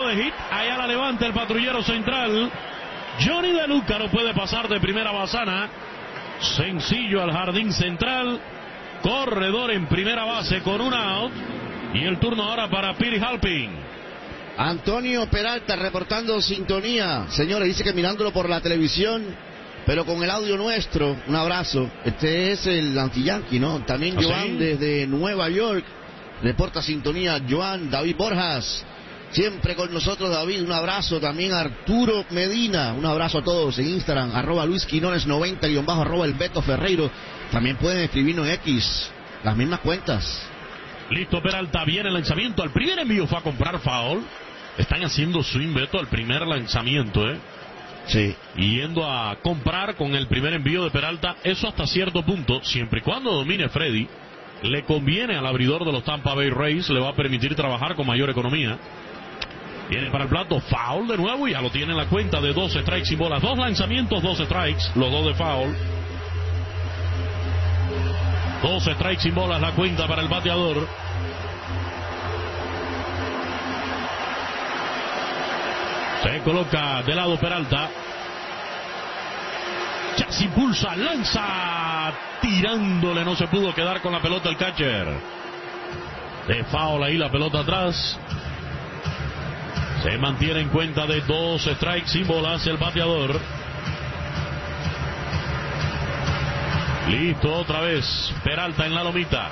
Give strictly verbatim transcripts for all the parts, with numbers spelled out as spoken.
de hit. Allá la levanta el patrullero central. Johnny De Luca no puede pasar de primera basana. Sencillo al jardín central. Corredor en primera base con un out. Y el turno ahora para Piri Halpin. Antonio Peralta reportando sintonía. Señores, dice que mirándolo por la televisión, pero con el audio nuestro. Un abrazo. Este es el anti-yankee, ¿no? También ¿Ah, Joan sí? desde Nueva York. Reporta sintonía Joan. David Borjas. Siempre con nosotros, David. Un abrazo también a Arturo Medina. Un abrazo a todos en Instagram. Arroba Luis Quinones noventa guión bajo arroba el Beto Ferreiro. También pueden escribirnos en X. Las mismas cuentas. Listo Peralta, viene el lanzamiento. Al primer envío fue a comprar foul. Están haciendo swing, Beto, al primer lanzamiento, ¿eh? Sí. Y yendo a comprar con el primer envío de Peralta. Eso hasta cierto punto, siempre y cuando domine Freddy, le conviene al abridor de los Tampa Bay Rays. Le va a permitir trabajar con mayor economía. Viene para el plato, foul de nuevo y ya lo tiene en la cuenta de doce strikes y bolas. Dos lanzamientos, dos strikes, los dos de foul. doce strikes sin bolas la cuenta para el bateador. Se coloca de lado Peralta. Ya se impulsa, lanza, tirándole, no se pudo quedar con la pelota el catcher. De foul ahí la pelota atrás. Se mantiene en cuenta de dos strikes sin bolas el bateador. Listo otra vez Peralta en la lomita.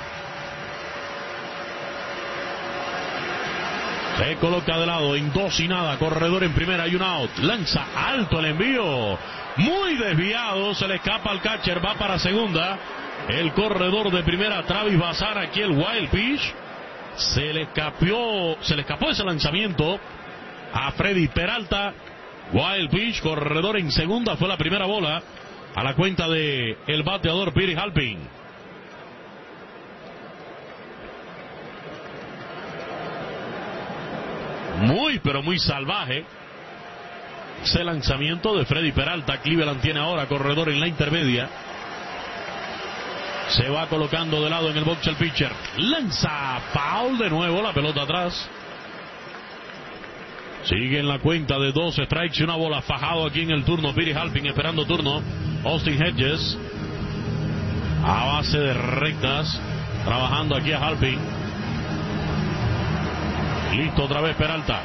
Se coloca de lado en dos y nada. Corredor en primera y un out. Lanza alto el envío. Muy desviado. Se le escapa al catcher. Va para segunda. El corredor de primera, Travis Bazar. Aquí el wild pitch. Se le escapó, se le escapó ese lanzamiento a Freddy Peralta. Wild pitch. Corredor en segunda. Fue la primera bola. A la cuenta de el bateador Piri Halpin. Muy pero muy salvaje ese lanzamiento de Freddy Peralta. Cleveland tiene ahora corredor en la intermedia. Se va colocando de lado en el box el pitcher. Lanza foul de nuevo, la pelota atrás. Sigue en la cuenta de dos strikes y una bola. Fajado aquí en el turno Piri Halpin, esperando turno Austin Hedges. A base de rectas, trabajando aquí a Halpin. Listo otra vez Peralta.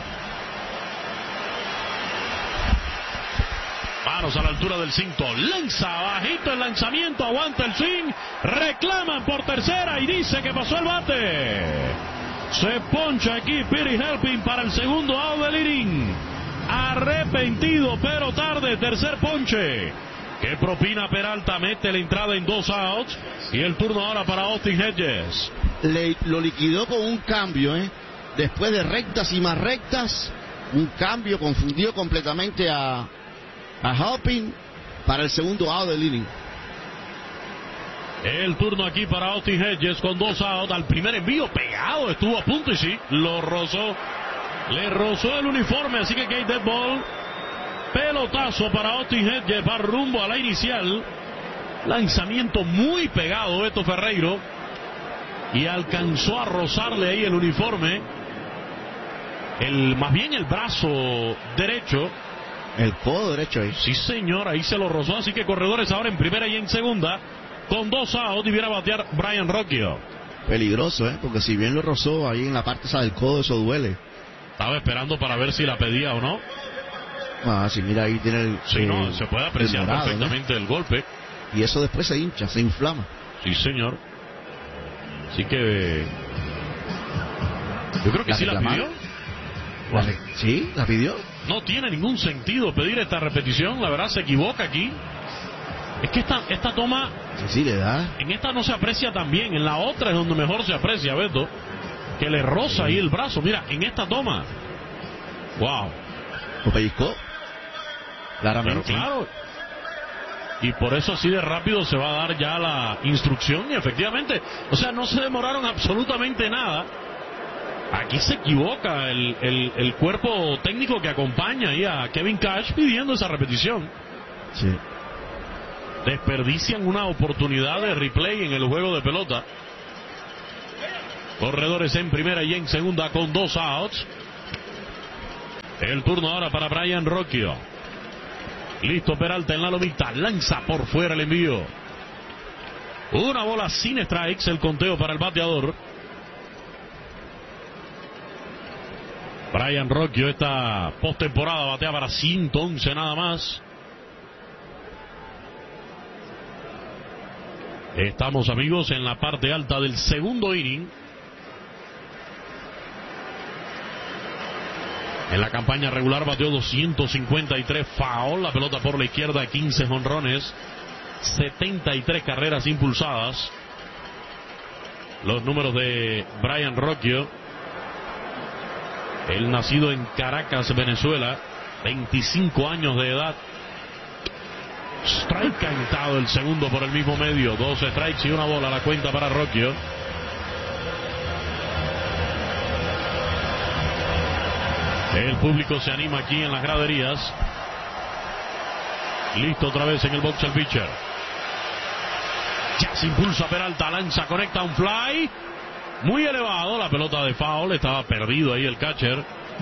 Manos a la altura del cinto. Lanza bajito el lanzamiento. Aguanta el swing. Reclaman por tercera y dice que pasó el bate. Se poncha aquí Piri Halpin para el segundo out del inning. Arrepentido pero tarde. Tercer ponche que propina Peralta. Mete la entrada en dos outs. Y el turno ahora para Austin Hedges. Le, lo liquidó con un cambio, ¿eh? Después de rectas y más rectas, un cambio, confundió completamente a, a Halpin para el segundo out del inning. El turno aquí para Austin Hedges con dos outs. Al primer envío pegado, estuvo a punto y sí, lo rozó. Le rozó el uniforme, así que hay dead ball. Pelotazo para Austin Hedges, va rumbo a la inicial. Lanzamiento muy pegado, Beto Ferreiro. Y alcanzó a rozarle ahí el uniforme. El, más bien el brazo derecho. El codo derecho ahí. Sí, señor, ahí se lo rozó. Así que corredores ahora en primera y en segunda. Con dos outs, y viene a batear Brian Rocchio. Peligroso, ¿eh? Porque si bien lo rozó ahí en la parte esa del codo, eso duele. Estaba esperando para ver si la pedía o no. Ah, sí, mira, ahí tiene el... Sí, eh, no, se puede apreciar morado, perfectamente, ¿no?, el golpe. Y eso después se hincha, se inflama. Sí, señor. Así que... yo creo que ¿La sí la reclamaron? pidió. ¿La re- ¿Sí? ¿La pidió? No tiene ningún sentido pedir esta repetición. La verdad se equivoca aquí. Es que esta, esta toma... Sí, sí, le da. En esta no se aprecia tan bien. En la otra es donde mejor se aprecia, Beto. Que le roza ahí el brazo. Mira, en esta toma. Wow. ¿Lo pellizcó? Claramente. Pero claro. Y por eso así de rápido se va a dar ya la instrucción. Y efectivamente, o sea, no se demoraron absolutamente nada. Aquí se equivoca el, el, el cuerpo técnico que acompaña ahí a Kevin Cash pidiendo esa repetición. Sí. Desperdician una oportunidad de replay en el juego de pelota. Corredores en primera y en segunda con dos outs. El turno ahora para Brian Rocchio. Listo Peralta en la lomita. Lanza por fuera el envío. Una bola sin strikes. El conteo para el bateador. Brian Rocchio esta postemporada batea para ciento once nada más. Estamos, amigos, en la parte alta del segundo inning. En la campaña regular bateó doscientos cincuenta y tres foul, la pelota por la izquierda, quince jonrones, setenta y tres carreras impulsadas. Los números de Brian Rocchio, el nacido en Caracas, Venezuela, veinticinco años de edad. Strike cantado el segundo por el mismo medio. Dos strikes y una bola la cuenta para Rocchio. El público se anima aquí en las graderías. Listo otra vez en el box el pitcher. Ya se impulsa Peralta, lanza, conecta un fly. Muy elevado, la pelota de foul. Estaba perdido ahí el catcher.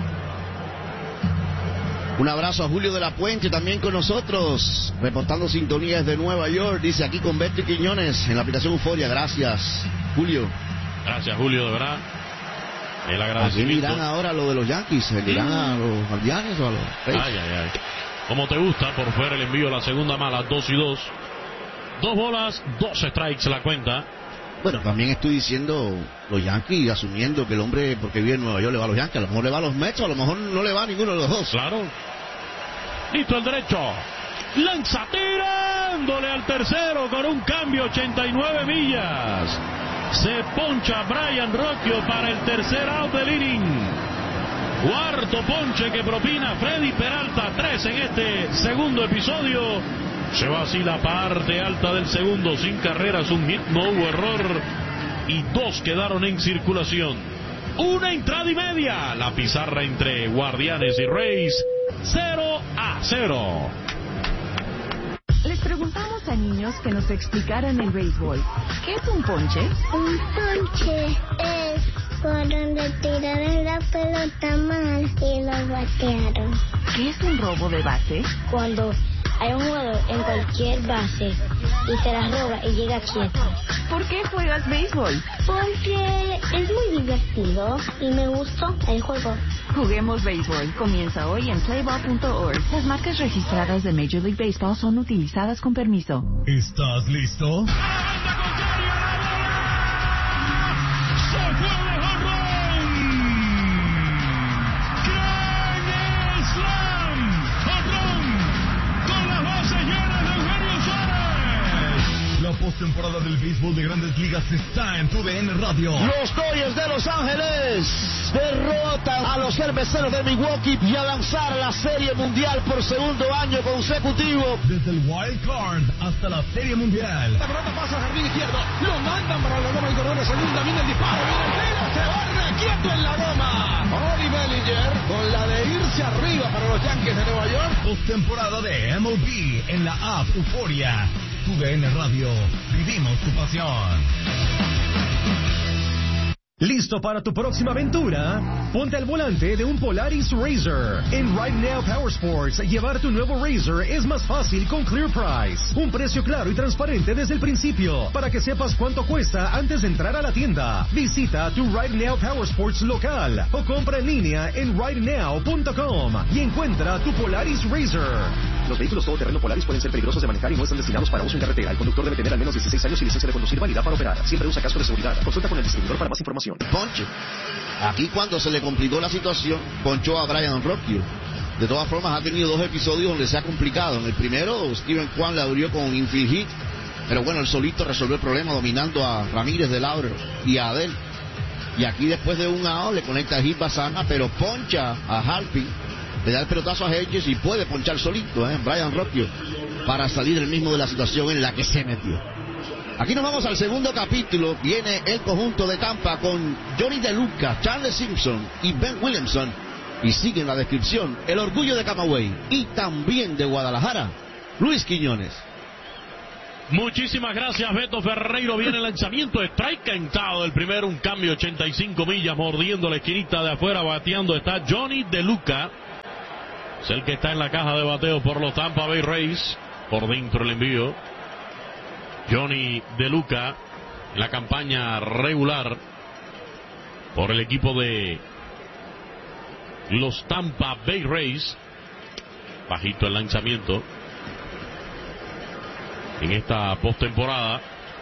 Un abrazo a Julio de la Puente también con nosotros, reportando sintonías de Nueva York. Dice aquí con Betty Quiñones en la aplicación Euforia. Gracias, Julio. Gracias, Julio, de verdad. El agradecimiento. ¿A quién dirán ahora lo de los Yankees? ¿Le dirán a los Guardianes o a los Reyes? Ay, ay, ay. Como te gusta, por fuera el envío, la segunda mala, dos y dos. Dos bolas, dos strikes la cuenta. Bueno, también estoy diciendo los Yankees, asumiendo que el hombre, porque vive en Nueva York, le va a los Yankees. A lo mejor le va a los Mets, o a lo mejor no le va a ninguno de los dos. Claro. Listo el derecho. Lanza tirándole al tercero con un cambio, ochenta y nueve millas. Se poncha Brian Rocchio para el tercer out del inning. Cuarto ponche que propina Freddy Peralta, tres en este segundo episodio. Se va así la parte alta del segundo, sin carreras, un hit, no hubo error y dos quedaron en circulación. Una entrada y media, la pizarra entre Guardianes y Rays, cero a cero. Les preguntamos a niños que nos explicaran el béisbol. ¿Qué es un ponche? Un ponche es por donde tiraron la pelota mal y lo batearon. ¿Qué es un robo de base? Cuando hay un jugador en cualquier base y se la roba y llega quieto. ¿Por qué juegas béisbol? Porque es muy divertido y me gustó el juego. Juguemos béisbol. Comienza hoy en playball punto org. Las marcas registradas de Major League Baseball son utilizadas con permiso. ¿Estás listo? La postemporada del béisbol de Grandes Ligas está en tu D N Radio. Los Dodgers de Los Ángeles derrotan a los Cerveceros de Milwaukee y a lanzar la Serie Mundial por segundo año consecutivo. Desde el Wild Card hasta la Serie Mundial. La pelota pasa al jardín izquierdo, lo mandan para la goma y corredor de segunda, viene el disparo, viene el tiro, se va quieto en la goma. Rory Bellinger con la de irse arriba para los Yankees de Nueva York. Postemporada de M L B en la app Euforia. Tu D N Radio, vivimos tu pasión. ¿Listo para tu próxima aventura? Ponte al volante de un Polaris Razor. En Right Now Power Sports, llevar tu nuevo Razor es más fácil con Clear Price. Un precio claro y transparente desde el principio, para que sepas cuánto cuesta antes de entrar a la tienda. Visita tu Right Now Power Sports local o compra en línea en right now punto com y encuentra tu Polaris Razor. Los vehículos todoterreno Polaris pueden ser peligrosos de manejar y no están destinados para uso en carretera. El conductor debe tener al menos dieciséis años y licencia de conducir válida para operar. Siempre usa casco de seguridad. Consulta con el distribuidor para más información. Ponche. Aquí cuando se le complicó la situación, ponchó a Brian Rocchio. De todas formas ha tenido dos episodios donde se ha complicado. En el primero, Steven Kwan le abrió con infield hit, pero bueno, él solito resolvió el problema dominando a Ramírez de Lauro y a Adel. Y aquí después de un out le conecta a Hit Basana, pero poncha a Halpin, le da el pelotazo a Hedges y puede ponchar solito, ¿eh? Brian Rocchio, para salir el mismo de la situación en la que se metió. Aquí nos vamos al segundo capítulo. Viene el conjunto de Tampa con Johnny DeLuca, Charles Simpson y Ben Williamson. Y sigue en la descripción el orgullo de Camagüey y también de Guadalajara, Luis Quiñones. Muchísimas gracias, Beto Ferreiro. Viene el lanzamiento, strike cantado del primero, un cambio ochenta y cinco millas, mordiendo la esquinita de afuera, bateando está Johnny DeLuca. Es el que está en la caja de bateo por los Tampa Bay Rays. Por dentro el envío. Johnny De Luca, en la campaña regular por el equipo de los Tampa Bay Rays. Bajito el lanzamiento en esta postemporada.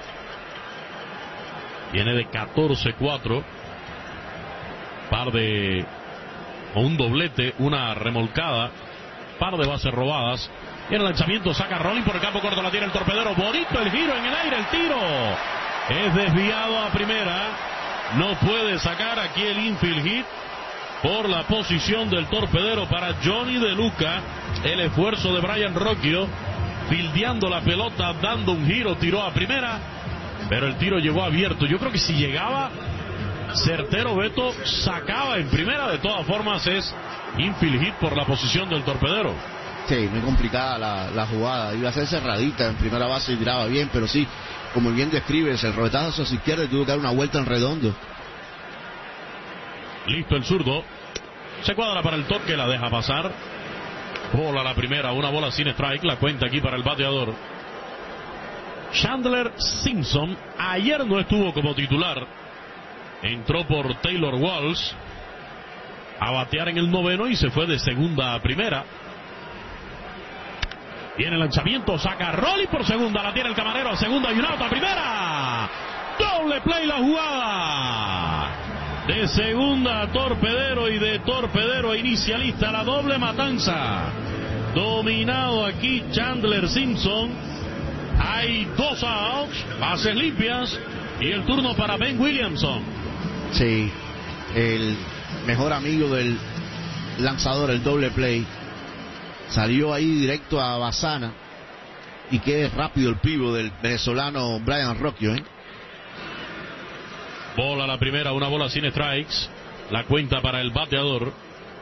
Viene de catorce cuatro. Par de... o un doblete, una remolcada, par de bases robadas. Y en el lanzamiento saca Rolling por el campo corto, la tiene el torpedero. Bonito el giro en el aire, el tiro. Es desviado a primera. No puede sacar aquí el infield hit por la posición del torpedero para Johnny De Luca. El esfuerzo de Brian Rocchio, fildeando la pelota, dando un giro, tiró a primera, pero el tiro llegó abierto. Yo creo que si llegaba certero, Beto sacaba en primera. De todas formas es infield hit por la posición del torpedero. Sí, muy complicada la, la jugada. Iba a ser cerradita en primera base y tiraba bien, pero sí, como bien describes, el roletazo a su izquierda y tuvo que dar una vuelta en redondo. Listo el zurdo. Se cuadra para el toque, la deja pasar. Bola la primera, una bola sin strike. La cuenta aquí para el bateador Chandler Simpson. Ayer no estuvo como titular. Entró por Taylor Walsh a batear en el noveno y se fue de segunda a primera. Viene el lanzamiento, saca Rolly por segunda, la tiene el camarero a segunda y un out a primera. Doble play la jugada. De segunda a torpedero y de torpedero a inicialista, la doble matanza. Dominado aquí Chandler Simpson. Hay dos outs, bases limpias y el turno para Ben Williamson. Sí, el mejor amigo del lanzador, el doble play. Salió ahí directo a Bazana. Y qué rápido el pivo del venezolano Brian Rocchio, ¿eh? Bola la primera, una bola sin strikes. La cuenta para el bateador.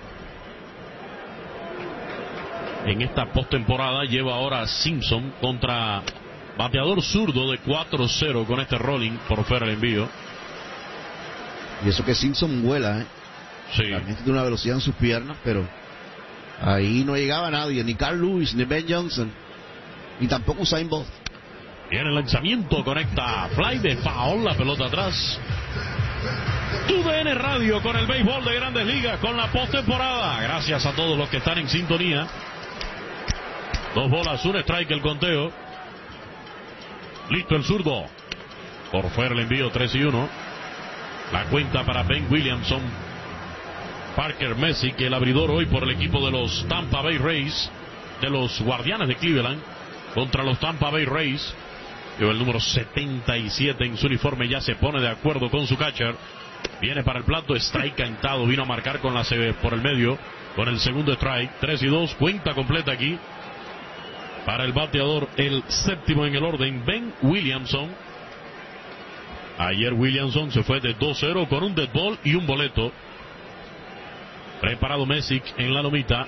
En esta postemporada lleva ahora Simpson contra bateador zurdo de cuatro cero con este rolling por fuera el envío. Y eso que Simpson vuela, ¿eh? Sí. También tiene una velocidad en sus piernas, pero ahí no llegaba nadie, ni Carl Lewis, ni Ben Johnson, ni tampoco Usain Bolt. Viene el lanzamiento, conecta fly de foul, la pelota atrás. Tu D N Radio con el béisbol de Grandes Ligas, con la postemporada. Gracias a todos los que están en sintonía. Dos bolas, un strike el conteo. Listo el zurdo. Por fuera el envío, tres y uno. La cuenta para Ben Williamson. Parker Messick, el abridor hoy por el equipo de los Tampa Bay Rays, de los Guardianes de Cleveland, contra los Tampa Bay Rays. Lleva el número setenta y siete en su uniforme, ya se pone de acuerdo con su catcher. Viene para el plato, strike cantado, vino a marcar con la C B por el medio, con el segundo strike, tres y dos, cuenta completa aquí. Para el bateador, el séptimo en el orden, Ben Williamson. Ayer Williamson se fue de dos cero con un dead ball y un boleto. Preparado Messick en la lomita.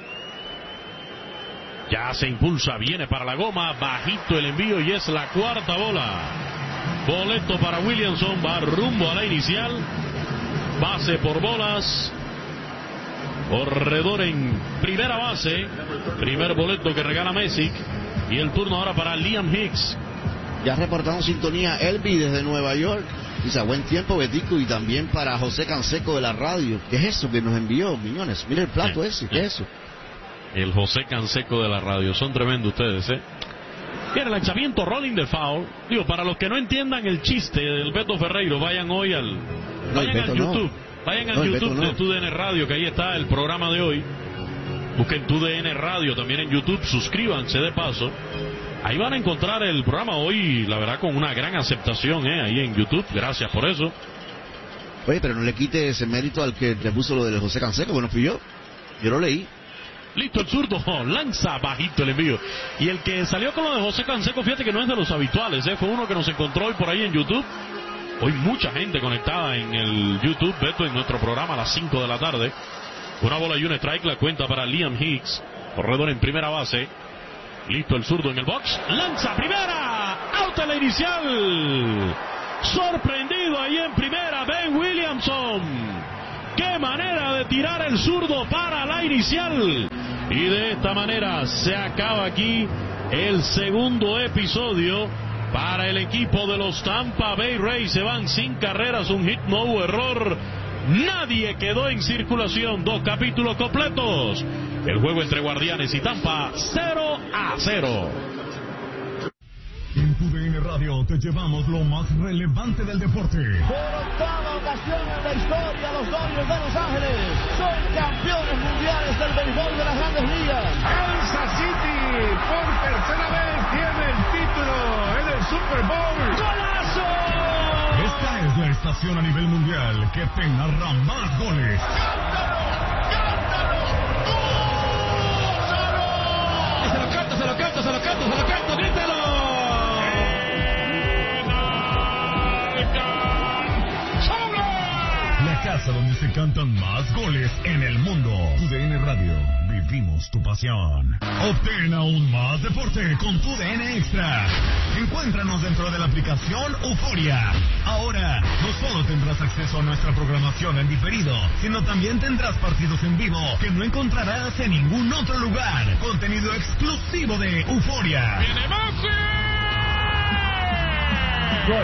Ya se impulsa, viene para la goma, bajito el envío y es la cuarta bola. Boleto para Williamson, va rumbo a la inicial. Base por bolas. Corredor en primera base. Primer boleto que regala Messick. Y el turno ahora para Liam Hicks. Ya reportamos sintonía Elvi desde Nueva York. Dice, a buen tiempo, Betico, y también para José Canseco de la radio. ¿Qué es eso que nos envió, Miñones? Mira el plato ese, ¿qué es eso? El José Canseco de la radio, son tremendos ustedes, ¿eh? Viene el lanzamiento, rolling de foul. Digo, para los que no entiendan el chiste del Beto Ferreiro, vayan hoy al, no, vayan Beto, al YouTube. No. Vayan al no, YouTube Beto, no. de Tu D N Radio, que ahí está el programa de hoy. Busquen Tu D N Radio también en YouTube, suscríbanse de paso. Ahí van a encontrar el programa hoy, la verdad, con una gran aceptación, ¿eh? Ahí en YouTube, gracias por eso. Oye, pero no le quite ese mérito al que le puso lo del José Canseco, bueno, fui yo. Yo lo leí. Listo el zurdo, lanza bajito el envío. Y el que salió con lo de José Canseco, fíjate que no es de los habituales, ¿eh? Fue uno que nos encontró hoy por ahí en YouTube. Hoy mucha gente conectada en el YouTube, Beto, en nuestro programa a las cinco de la tarde. Una bola y un strike, la cuenta para Liam Hicks. Corredor en primera base. Listo el zurdo en el box. Lanza primera. Out en la inicial. Sorprendido ahí en primera Ben Williamson. Qué manera de tirar el zurdo para la inicial. Y de esta manera se acaba aquí el segundo episodio para el equipo de los Tampa Bay Rays. Se van sin carreras, un hit, no hubo error. Nadie quedó en circulación. Dos capítulos completos. El juego entre Guardianes y Tampa, cero a cero. En tu D N Radio te llevamos lo más relevante del deporte. Por octava ocasión en la historia, los Dodgers de Los Ángeles son campeones mundiales del béisbol de las Grandes Ligas. Kansas City por tercera vez tiene el título en el Super Bowl. ¡Golazo! Esta es la estación a nivel mundial que te narra más goles. Se lo canto, se lo canto, se lo canto, se lo canto, grítalo. La casa donde se cantan más goles en el mundo. Tu D N Radio, vivimos tu pasión. Obtén aún más deporte con Tu D N Extra. Encuéntranos dentro de la aplicación Euforia. Ahora, no solo tendrás acceso a nuestra programación en diferido, sino también tendrás partidos en vivo que no encontrarás en ningún otro lugar. Contenido exclusivo de Euforia. ¡Viene Messi! ¡Gol!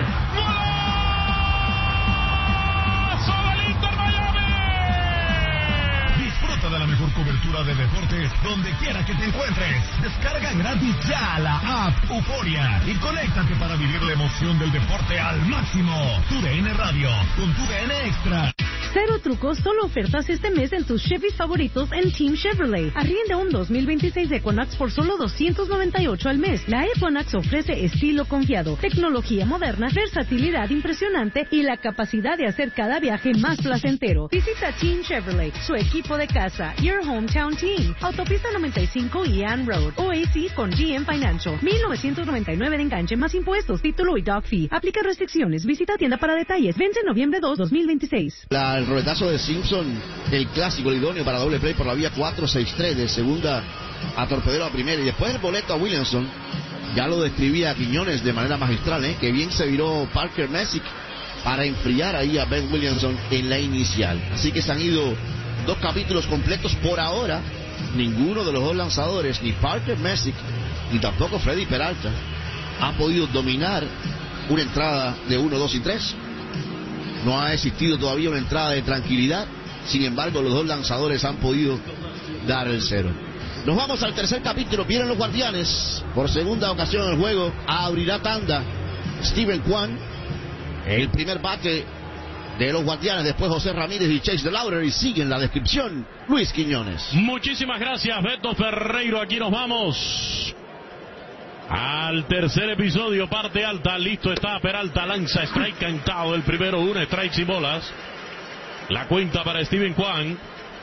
Disfruta de la mejor cobertura de deportes donde quiera que te encuentres. Descarga gratis ya la app Euforia y conéctate para vivir la emoción del deporte al máximo. Tu D N Radio con Tu D N Extra. Cero trucos, solo ofertas este mes en tus Chevys favoritos en Team Chevrolet. Arrienda un dos mil veintiséis Equinox por solo doscientos noventa y ocho al mes. La Equinox ofrece estilo confiado, tecnología moderna, versatilidad impresionante y la capacidad de hacer cada viaje más placentero. Visita Team Chevrolet, su equipo de casa, Your Hometown Team. Autopista noventa y cinco Ian Road. O A C con G M Financial. mil novecientos noventa y nueve de enganche más impuestos, título y dog fee. Aplica restricciones. Visita tienda para detalles. Vence noviembre dos, dos mil veintiséis. La, el roletazo de Simpson, el clásico, el idóneo para doble play por la vía cuatro seis tres, de segunda a torpedero a primera, y después el boleto a Williamson. Ya lo describía Quiñones de manera magistral, ¿eh? Que bien se viró Parker Messick para enfriar ahí a Ben Williamson en la inicial. Así que se han ido dos capítulos completos por ahora. Ninguno de los dos lanzadores, ni Parker Messick ni tampoco Freddy Peralta, ha podido dominar una entrada de uno, dos y tres. No ha existido todavía una entrada de tranquilidad. Sin embargo, los dos lanzadores han podido dar el cero. Nos vamos al tercer capítulo. Vienen los Guardianes. Por segunda ocasión en el juego abrirá tanda Steven Kwan, el primer bate de los Guardianes. Después José Ramírez y Chase DeLauder. Y siguen la descripción Luis Quiñones. Muchísimas gracias, Beto Ferreiro. Aquí nos vamos al tercer episodio, parte alta. Listo está Peralta, lanza strike cantado el primero, un strike sin bolas. La cuenta para Steven Kwan.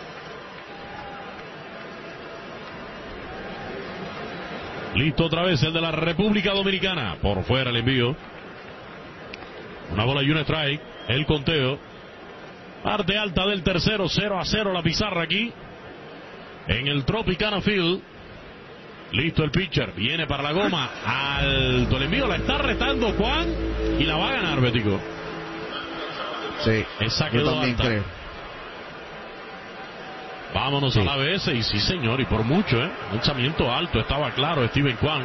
Listo otra vez el de la República Dominicana. Por fuera el envío. Una bola y un strike. El conteo. Parte alta del tercero, cero a cero la pizarra aquí en el Tropicana Field. Listo el pitcher, viene para la goma, alto el envío, la está retando Juan y la va a ganar, Betico. Sí, esa yo también alta. creo. Vámonos sí. a la B S y sí señor, y por mucho, ¿eh? Lanzamiento alto, estaba claro Steven Kwan.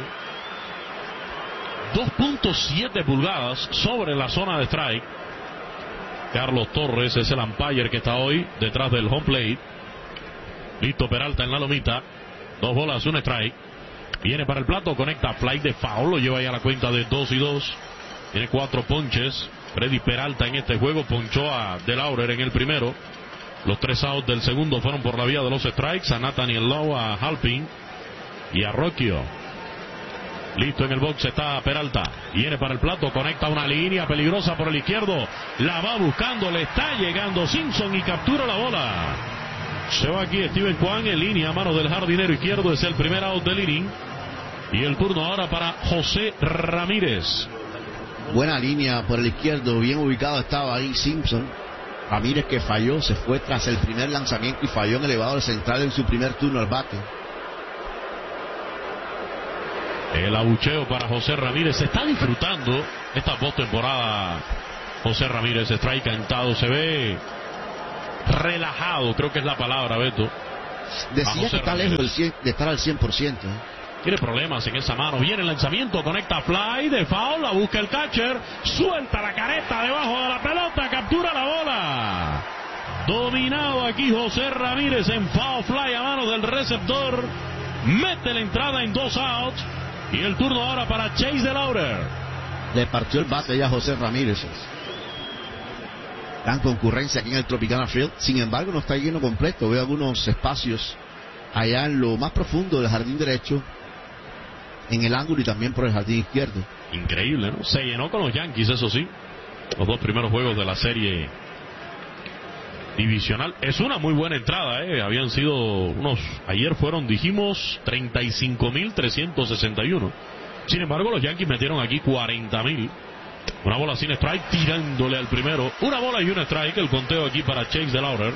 dos punto siete pulgadas sobre la zona de strike. Carlos Torres es el umpire que está hoy detrás del home plate. Listo Peralta en la lomita. Dos bolas, un strike. Viene para el plato, conecta fly de foul, lo lleva ya a la cuenta de dos y dos. Tiene cuatro ponches. Freddy Peralta en este juego ponchó a DeLauder en el primero. Los tres outs del segundo fueron por la vía de los strikes. A Nathaniel Lowe, a Halpin y a Rocchio. Listo en el box está Peralta. Viene para el plato, conecta una línea peligrosa por el izquierdo. La va buscando, le está llegando Simpson y captura la bola. Se va aquí Steven Kwan en línea a manos del jardinero izquierdo. Es el primer out del inning. Y el turno ahora para José Ramírez. Buena línea por el izquierdo, bien ubicado estaba ahí Simpson. Ramírez, que falló, se fue tras el primer lanzamiento y falló en el elevador central en su primer turno al bate. El abucheo para José Ramírez. Se está disfrutando esta postemporada José Ramírez. Strike cantado, se ve relajado, creo que es la palabra, Beto. Decía que está lejos del cien, de estar al cien por ciento. Tiene problemas en esa mano. Viene el lanzamiento, conecta fly de foul, la busca el catcher, suelta la careta debajo de la pelota, captura la bola. Dominado aquí José Ramírez en foul fly a mano del receptor. Mete la entrada en dos outs. Y el turno ahora para Chase DeLauder. Le partió el bate ya a José Ramírez. Gran concurrencia aquí en el Tropicana Field. Sin embargo, no está lleno completo. Veo algunos espacios allá en lo más profundo del jardín derecho, en el ángulo y también por el jardín izquierdo. Increíble, ¿no? Se llenó con los Yankees, eso sí. Los dos primeros juegos de la serie divisional. Es una muy buena entrada, ¿eh? Habían sido unos... Ayer fueron, dijimos, treinta y cinco mil trescientos sesenta y uno. Sin embargo, los Yankees metieron aquí cuarenta mil. Una bola sin strike, tirándole al primero. Una bola y un strike. El conteo aquí para Chase DeLauder.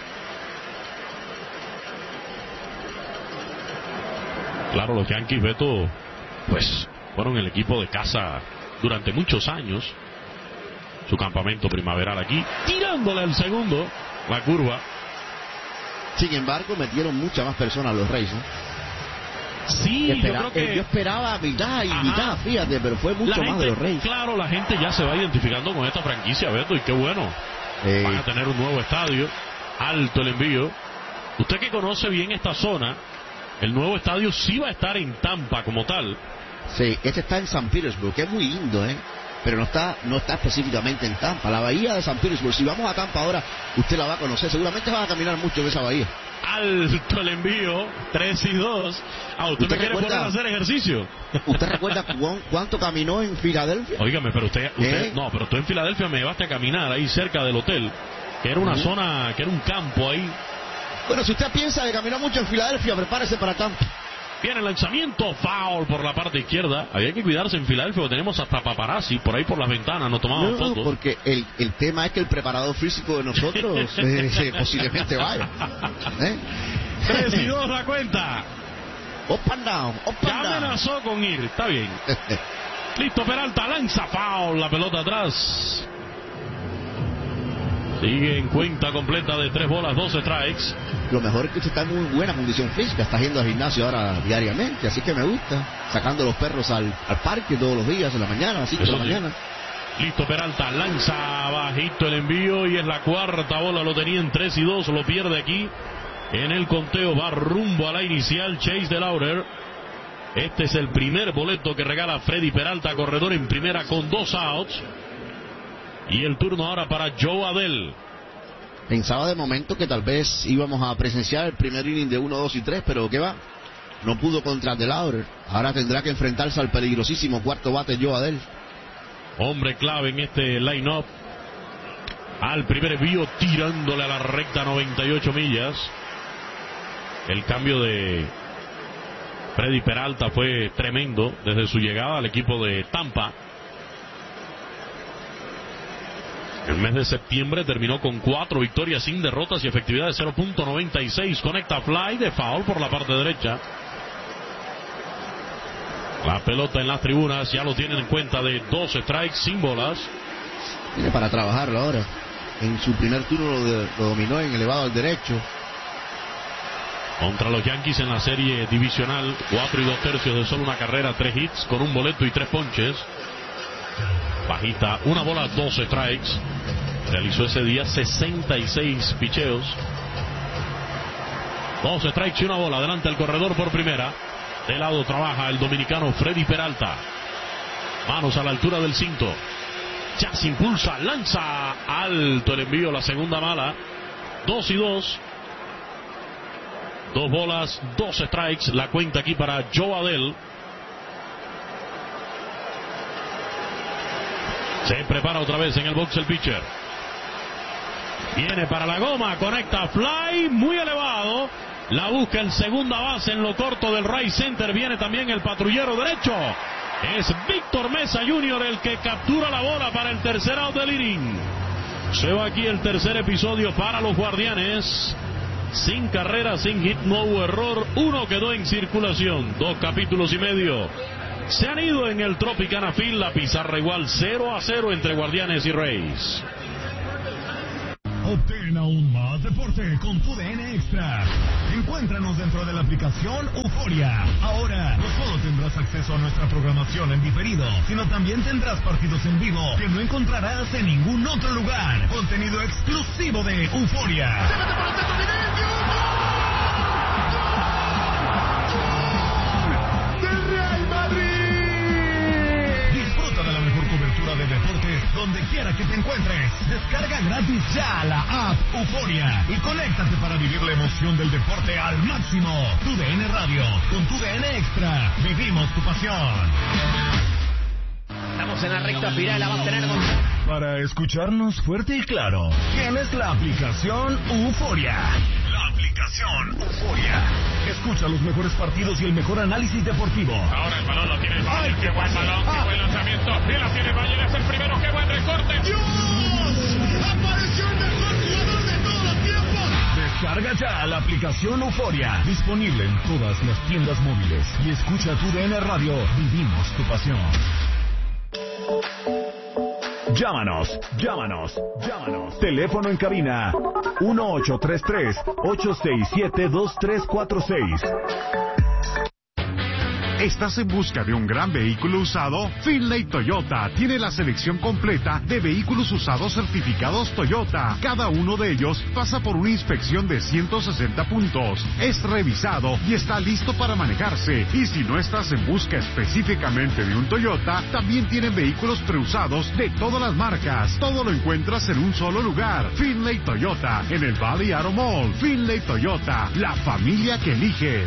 Claro, los Yankees, Beto, pues fueron el equipo de casa durante muchos años. Su campamento primaveral aquí, tirándole al segundo, la curva. Sin embargo, metieron muchas más personas los Reyes, ¿no? Sí, Espera, yo creo que... yo esperaba mitad y Ajá. mitad, fíjate, pero fue mucho la más gente, de los Reyes. Claro, la gente ya se va identificando con esta franquicia, Beto, y qué bueno. Eh. Van a tener un nuevo estadio, alto el envío. Usted que conoce bien esta zona, el nuevo estadio sí va a estar en Tampa como tal. Sí, este está en San Petersburg, que es muy lindo, ¿eh? Pero no está, no está específicamente en Tampa. La bahía de San Petersburg, si vamos a Tampa ahora, usted la va a conocer. Seguramente va a caminar mucho en esa bahía. Alto el envío, tres y dos. Ah, ¿usted, ¿Usted me quiere poner a hacer ejercicio? ¿Usted recuerda cu cuánto caminó en Filadelfia? Óigame, pero usted, usted ¿Eh? no, pero tú en Filadelfia me llevaste a caminar ahí cerca del hotel, que era una uh-huh. zona, que era un campo ahí. Bueno, si usted piensa de caminar mucho en Filadelfia, prepárese para Tampa. Viene el lanzamiento, foul por la parte izquierda. Había que cuidarse en Filadelfia, porque tenemos hasta paparazzi por ahí por las ventanas, nos tomaban no, fotos. Porque el, el tema es que el preparador físico de nosotros eh, posiblemente vaya. ¿Eh? tres y dos la cuenta. Up and down, up and ya down. amenazó con ir, está bien. Listo, Peralta, lanza foul, la pelota atrás. Sigue en cuenta completa de tres bolas, dos strikes. Lo mejor es que usted está en muy buena condición física, está yendo al gimnasio ahora diariamente, así que me gusta. Sacando los perros al, al parque todos los días, en la mañana, a las cinco de la mañana. Listo, Peralta, lanza bajito el envío y es la cuarta bola, lo tenía en tres y dos, lo pierde aquí. En el conteo va rumbo a la inicial Chase DeLauder. Este es el primer boleto que regala Freddy Peralta, corredor en primera con dos outs. Y el turno ahora para Joe Adell. Pensaba de momento que tal vez íbamos a presenciar el primer inning de uno, dos y tres, pero ¿qué va? No pudo contra DeLauder. Ahora tendrá que enfrentarse al peligrosísimo cuarto bate Joe Adell. Hombre clave en este line-up. Al primer envío, tirándole a la recta noventa y ocho millas. El cambio de Freddy Peralta fue tremendo desde su llegada al equipo de Tampa. El mes de septiembre terminó con cuatro victorias sin derrotas y efectividad de cero punto noventa y seis. Conecta fly de foul por la parte derecha. La pelota en las tribunas ya lo tienen en cuenta de dos strikes sin bolas. Tiene para trabajarlo ahora. En su primer turno lo, de, lo dominó en elevado al derecho. Contra los Yankees en la serie divisional, cuatro y dos tercios de solo una carrera, tres hits con un boleto y tres ponches. Bajita, una bola, dos strikes. Realizó ese día sesenta y seis picheos. Dos strikes y una bola. Adelante el corredor por primera. De lado trabaja el dominicano Freddy Peralta. Manos a la altura del cinto. Ya se impulsa, lanza alto el envío, la segunda mala. Dos y dos. Dos bolas, dos strikes. La cuenta aquí para Joe Adell. Se prepara otra vez en el box el pitcher. Viene para la goma, conecta fly, muy elevado. La busca en segunda base en lo corto del right center. Viene también el patrullero derecho. Es Víctor Mesa junior el que captura la bola para el tercer out del inning. Se va aquí el tercer episodio para los Guardianes. Sin carrera, sin hit, no hubo error. Uno quedó en circulación. Dos capítulos y medio se han ido en el Tropicana Field. La pizarra igual cero a cero entre Guardianes y Rays. Obtén aún más deporte con tu D N Extra. Encuentra Encuéntranos dentro de la aplicación Euforia. Ahora, no solo tendrás acceso a nuestra programación en diferido, sino también tendrás partidos en vivo que no encontrarás en ningún otro lugar. Contenido exclusivo de Euforia. ¡Del Real Madrid! Disfruta de la mejor cobertura de deportes donde quiera que te encuentres. Descarga gratis ya la app Euforia y conéctate para vivir la emoción del deporte al máximo. Tu D N Radio, con tu D N Extra, vivimos tu pasión. Estamos en la recta final, la va a tener con... Para escucharnos fuerte y claro, tienes la aplicación Euforia. La aplicación Euforia. Escucha los mejores partidos y el mejor análisis deportivo. Ahora el balón lo tiene el Bayern. Qué buen balón, qué buen lanzamiento. Bien la tiene el Bayern, es el primero. Qué buen recorte. ¡Dios! ¡Apareció el mejor jugador de todos los tiempos! Descarga ya la aplicación Euforia. Disponible en todas las tiendas móviles. Y escucha tu D N Radio. Vivimos tu pasión. Llámanos, llámanos, llámanos. Teléfono en cabina uno ocho tres tres, ocho seis siete, dos tres cuatro seis. ¿Estás en busca de un gran vehículo usado? Finlay Toyota tiene la selección completa de vehículos usados certificados Toyota. Cada uno de ellos pasa por una inspección de ciento sesenta puntos. Es revisado y está listo para manejarse. Y si no estás en busca específicamente de un Toyota, también tienen vehículos preusados de todas las marcas. Todo lo encuentras en un solo lugar. Finlay Toyota, en el Valley Auto Mall. Finlay Toyota, la familia que eliges.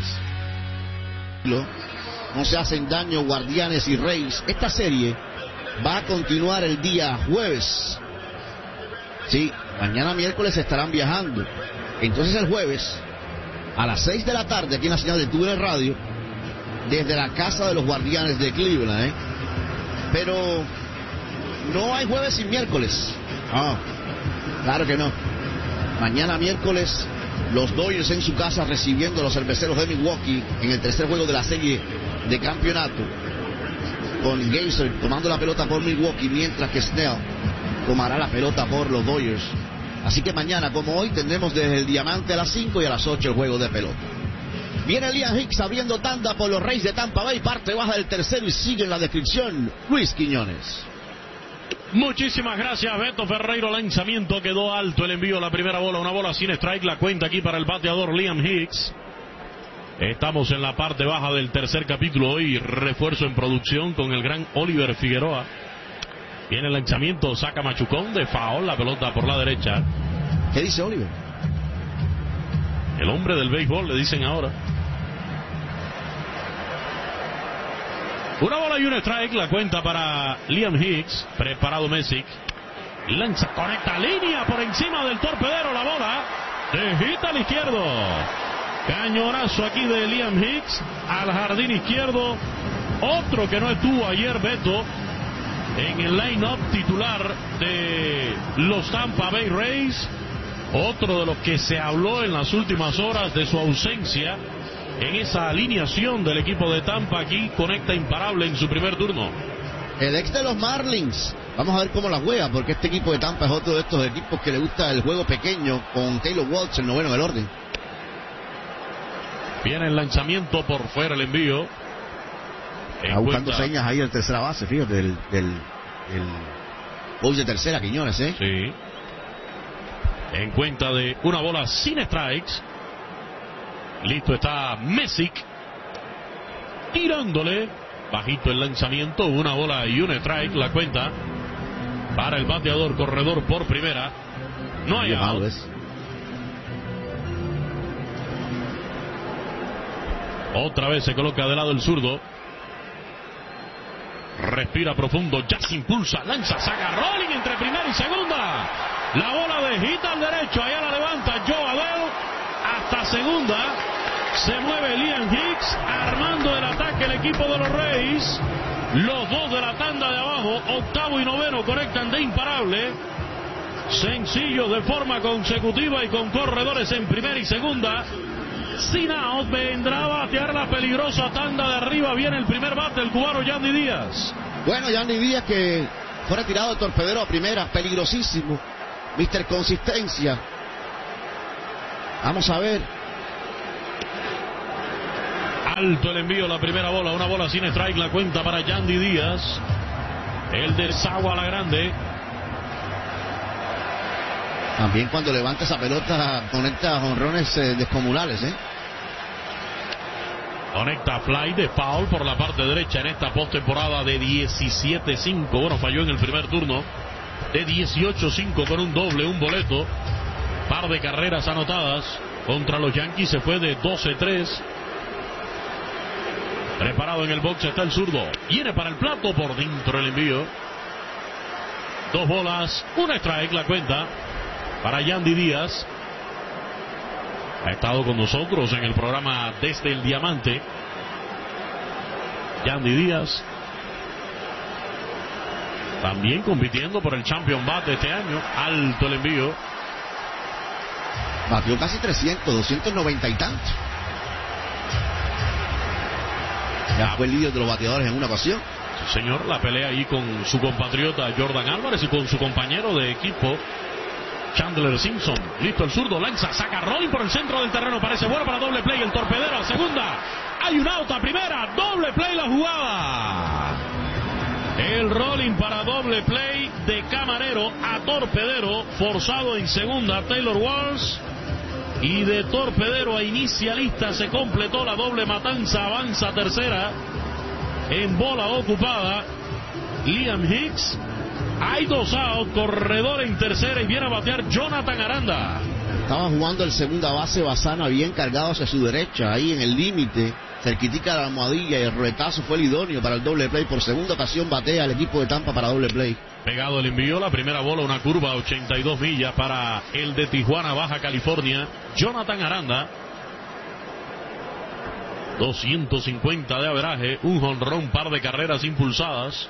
No se hacen daño Guardianes y Reyes. Esta serie va a continuar el día jueves. Sí, mañana miércoles estarán viajando. Entonces el jueves, a las seis de la tarde, aquí en la señal de Tu Radio, desde la casa de los Guardianes de Cleveland, ¿eh? Pero no hay jueves y miércoles. Ah, claro que no. Mañana miércoles, los Dodgers en su casa recibiendo a los cerveceros de Milwaukee en el tercer juego de la serie de campeonato, con Geyser tomando la pelota por Milwaukee, mientras que Snell tomará la pelota por los Dodgers. Así que mañana, como hoy, tendremos desde el Diamante a las cinco y a las ocho el juego de pelota. Viene Liam Hicks abriendo tanda por los Reyes de Tampa Bay, parte baja del tercero, y sigue en la descripción Luis Quiñones. Muchísimas gracias, Beto Ferreiro. Lanzamiento, quedó alto el envío, la primera bola, una bola sin strike, la cuenta aquí para el bateador Liam Hicks. Estamos en la parte baja del tercer capítulo hoy, refuerzo en producción con el gran Oliver Figueroa. Viene el lanzamiento, saca machucón de foul, la pelota por la derecha. ¿Qué dice Oliver? El hombre del béisbol, le dicen ahora. Una bola y un strike, la cuenta para Liam Hicks. Preparado Messick. Lanza, conecta línea por encima del torpedero, la bola. De hit al izquierdo. Cañonazo aquí de Liam Hicks al jardín izquierdo. Otro que no estuvo ayer, Beto, en el line-up titular de los Tampa Bay Rays. Otro de los que se habló en las últimas horas de su ausencia en esa alineación del equipo de Tampa. Aquí conecta imparable en su primer turno. El ex de los Marlins. Vamos a ver cómo la juega, porque este equipo de Tampa es otro de estos equipos que le gusta el juego pequeño, con Taylor Walsh, el noveno del orden. Viene el lanzamiento por fuera, el envío. Está buscando señas ahí en tercera base, fíjate, del, del, del coach de tercera, Quiñones, ¿eh? Sí. En cuenta de una bola sin strikes. Listo está Messick. Tirándole. Bajito el lanzamiento, una bola y un strike, la cuenta para el bateador corredor por primera. No hay out. Otra vez se coloca de lado el zurdo. Respira profundo, ya se impulsa, lanza, saca rolling entre primera y segunda. La bola de hit al derecho, allá la levanta Joe Adell hasta segunda. Se mueve Liam Hicks, armando el ataque el equipo de los Rays. Los dos de la tanda de abajo, octavo y noveno, conectan de imparable. Sencillo de forma consecutiva y con corredores en primera y segunda. Sin out, vendrá a batear la peligrosa tanda de arriba. Viene el primer bate, el cubano Yandy Díaz. Bueno, Yandy Díaz, que fue retirado de torpedero a primera, peligrosísimo. mister Consistencia. Vamos a ver. Alto el envío, la primera bola, una bola sin strike, la cuenta para Yandy Díaz. El de Sagua la grande. También cuando levanta esa pelota conecta jonrones eh, descomunales, ¿eh? Conecta fly de foul por la parte derecha en esta postemporada de diecisiete cinco. Bueno, falló en el primer turno de dieciocho cinco con un doble, un boleto. Par de carreras anotadas contra los Yankees. Se fue de doce tres. Preparado en el box está el zurdo. Viene para el plato, por dentro el envío. Dos bolas, una strike, la cuenta para Yandy Díaz. Ha estado con nosotros en el programa Desde el Diamante. Yandy Díaz. También compitiendo por el Champion Bat de este año. Alto el envío. Batió casi trescientos, doscientos noventa y tantos. Ya fue el líder de los bateadores en una ocasión. Sí, señor, la pelea ahí con su compatriota Jordan Álvarez y con su compañero de equipo Chandler Simpson. Listo el zurdo, lanza, saca rolling por el centro del terreno, parece bueno para doble play. El torpedero a segunda, hay un out a primera, doble play la jugada. El rolling para doble play de Camarero a Torpedero, forzado en segunda Taylor Walsh. Y de Torpedero a inicialista se completó la doble matanza, avanza tercera. En bola ocupada, Liam Hicks. Hay dos out, corredor en tercera y viene a batear Jonathan Aranda. Estaba jugando el segunda base Bazana bien cargado hacia su derecha, ahí en el límite, cerquitica de la almohadilla, y el roletazo fue el idóneo para el doble play. Por segunda ocasión batea al equipo de Tampa para doble play. Pegado el envío, la primera bola, una curva a ochenta y dos millas para el de Tijuana, Baja California, Jonathan Aranda. doscientos cincuenta de averaje, un jonrón, par de carreras impulsadas.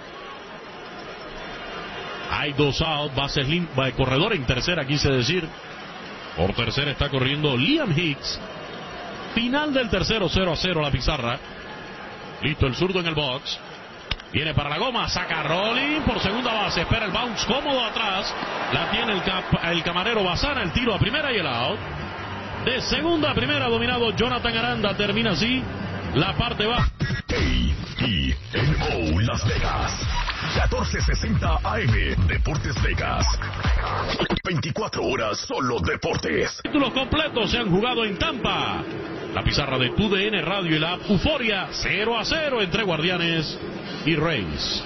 Hay dos out, bases limpias, corredor en tercera, quise decir. Por tercera está corriendo Liam Hicks. Final del tercero, cero a cero la pizarra. Listo el zurdo en el box. Viene para la goma, saca rolling por segunda base, espera el bounce cómodo atrás. La tiene el, cap, el Camarero Bazana, el tiro a primera y el out. De segunda a primera dominado Jonathan Aranda, termina así la parte baja. A E N O Las Vegas, catorce sesenta A M, Deportes Vegas. veinticuatro horas solo deportes. Títulos completos se han jugado en Tampa. La pizarra de Tu D N Radio y la app Euforia, cero a cero entre Guardianes y Rays.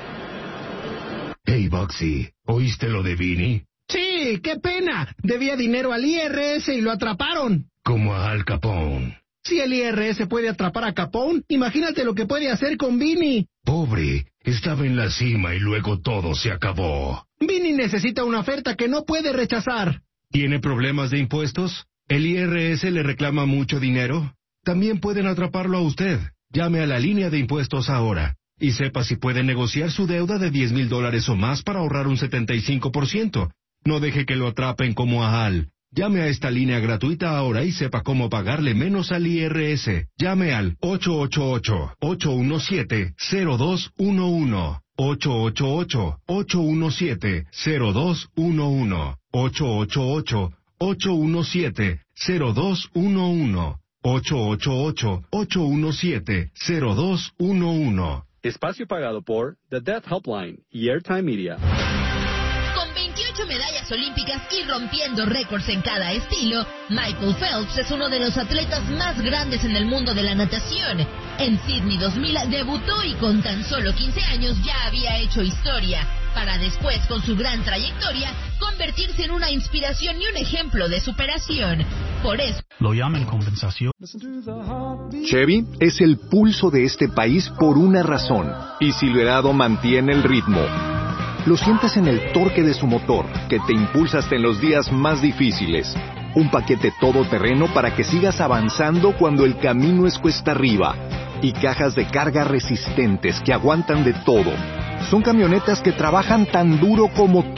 Hey, Boxy, ¿oíste lo de Vini? Sí, qué pena. Debía dinero al I R S y lo atraparon. Como a Al Capone. Si el I R S puede atrapar a Capone, imagínate lo que puede hacer con Vini. Pobre, estaba en la cima y luego todo se acabó. Vini necesita una oferta que no puede rechazar. ¿Tiene problemas de impuestos? ¿El I R S le reclama mucho dinero? También pueden atraparlo a usted. Llame a la línea de impuestos ahora y sepa si puede negociar su deuda de diez mil dólares o más para ahorrar un setenta y cinco por ciento. No deje que lo atrapen como a Al. Llame a esta línea gratuita ahora y sepa cómo pagarle menos al I R S. Llame al ocho ocho ocho, ocho uno siete, cero dos uno uno. ocho ocho ocho, ocho uno siete, cero dos uno uno. ocho ocho ocho, ocho uno siete, cero dos uno uno. ocho ocho ocho, ocho uno siete, cero dos uno uno. Espacio pagado por The Death Helpline y Airtime Media. veintiocho medallas olímpicas y rompiendo récords en cada estilo, Michael Phelps es uno de los atletas más grandes en el mundo de la natación. En Sydney dos mil debutó y con tan solo quince años ya había hecho historia, para después, con su gran trayectoria, convertirse en una inspiración y un ejemplo de superación. Por eso lo llaman compensación. Chevy es el pulso de este país por una razón, y Silverado mantiene el ritmo. Lo sientes en el torque de su motor, que te impulsa hasta en los días más difíciles. Un paquete todoterreno para que sigas avanzando cuando el camino es cuesta arriba. Y cajas de carga resistentes que aguantan de todo. Son camionetas que trabajan tan duro como tú.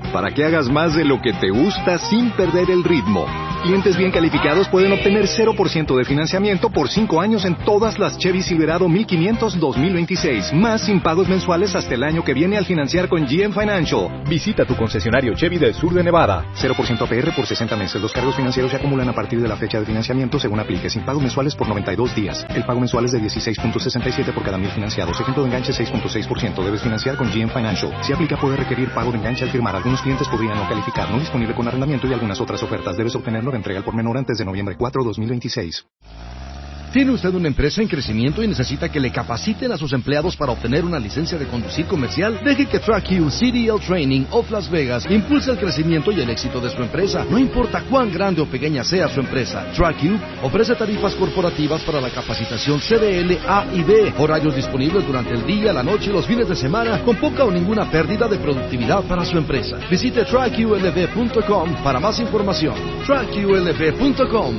para que hagas más de lo que te gusta sin perder el ritmo. Clientes bien calificados pueden obtener cero por ciento de financiamiento por cinco años en todas las Chevy Silverado mil quinientos dos mil veintiséis, más sin pagos mensuales hasta el año que viene al financiar con G M Financial. Visita tu concesionario Chevy del sur de Nevada. cero por ciento A P R por sesenta meses. Los cargos financieros se acumulan a partir de la fecha de financiamiento según aplique, sin pagos mensuales por noventa y dos días. El pago mensual es de dieciséis punto sesenta y siete por cada mil financiados. Ejemplo de enganche seis punto seis por ciento. Debes financiar con G M Financial. Si aplica, puede requerir pago de enganche al firmar. Algunos clientes podrían no calificar. No disponible con arrendamiento y algunas otras ofertas. Debes obtenerlo de entrega al por menor antes de noviembre cuatro, dos mil veintiséis. ¿Tiene usted una empresa en crecimiento y necesita que le capaciten a sus empleados para obtener una licencia de conducir comercial? Deje que TrackU C D L Training of Las Vegas impulse el crecimiento y el éxito de su empresa. No importa cuán grande o pequeña sea su empresa, TrackU ofrece tarifas corporativas para la capacitación C D L A y B, horarios disponibles durante el día, la noche y los fines de semana, con poca o ninguna pérdida de productividad para su empresa. Visite track U L V punto com para más información. track U L V punto com.